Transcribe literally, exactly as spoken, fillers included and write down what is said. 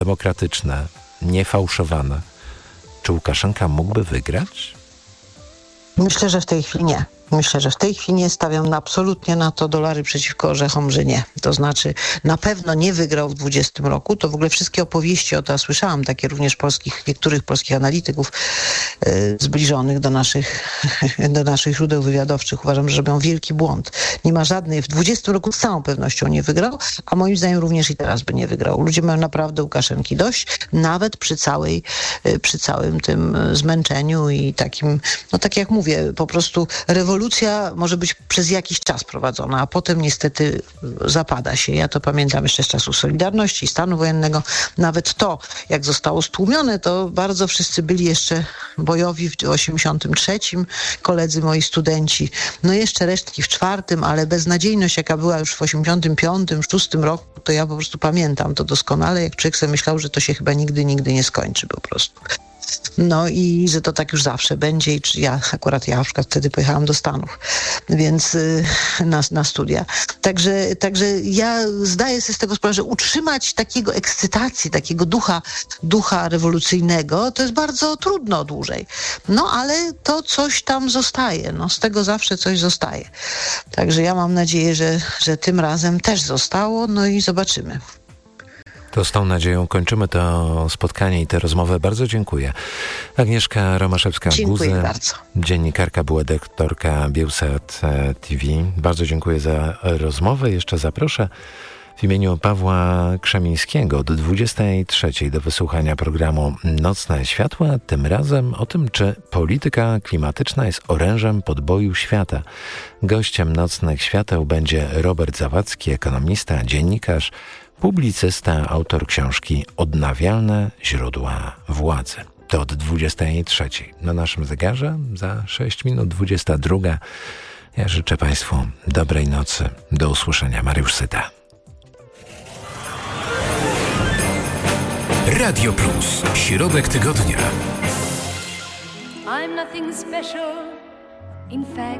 demokratyczne, niefałszowane. Czy Łukaszenka mógłby wygrać? Myślę, że w tej chwili nie. Myślę, że w tej chwili nie stawiam na absolutnie na to dolary przeciwko orzechom, że nie. To znaczy na pewno nie wygrał w dwudziestym roku. To w ogóle wszystkie opowieści o to, słyszałam takie również polskich, niektórych polskich analityków yy, zbliżonych do naszych, do naszych źródeł wywiadowczych. Uważam, że robią wielki błąd. Nie ma żadnej, w dwudziestym roku z całą pewnością nie wygrał, a moim zdaniem również i teraz by nie wygrał. Ludzie mają naprawdę Łukaszenki dość, nawet przy całej, yy, przy całym tym zmęczeniu i takim, no tak jak mówię, po prostu rewolucja Rewolucja może być przez jakiś czas prowadzona, a potem niestety zapada się. Ja to pamiętam jeszcze z czasów Solidarności i stanu wojennego. Nawet to, jak zostało stłumione, to bardzo wszyscy byli jeszcze bojowi w osiemdziesiątym trzecim, koledzy moi studenci. No jeszcze resztki w czwartym, ale beznadziejność, jaka była już w osiemdziesiątym piątym, szóstym roku, to ja po prostu pamiętam to doskonale, jak człowiek sobie myślał, że to się chyba nigdy, nigdy nie skończy po prostu. No i że to tak już zawsze będzie i czy ja, akurat ja na przykład wtedy pojechałam do Stanów, więc y, na, na studia. Także, także ja zdaję sobie z tego sprawę, że utrzymać takiego ekscytacji, takiego ducha, ducha rewolucyjnego, to jest bardzo trudno dłużej. No ale to coś tam zostaje, no z tego zawsze coś zostaje. Także ja mam nadzieję, że, że tym razem też zostało, no i zobaczymy. To z tą nadzieją kończymy to spotkanie i tę rozmowę. Bardzo dziękuję. Agnieszka Romaszewska-Guzy, dziennikarka, była redaktorka Biełsat T V. Bardzo dziękuję za rozmowę. Jeszcze zaproszę w imieniu Pawła Krzemińskiego od dwudziestej trzeciej do wysłuchania programu Nocne Światła. Tym razem o tym, czy polityka klimatyczna jest orężem podboju świata. Gościem Nocnych Świateł będzie Robert Zawadzki, ekonomista, dziennikarz, publicysta, autor książki Odnawialne źródła władzy. To od dwudziestej trzeciej. Na naszym zegarze za sześć minut dwudziesta druga. Ja życzę Państwu dobrej nocy. Do usłyszenia. Mariusz Syta. Radio Plus. Środek tygodnia. I'm nothing special. In fact,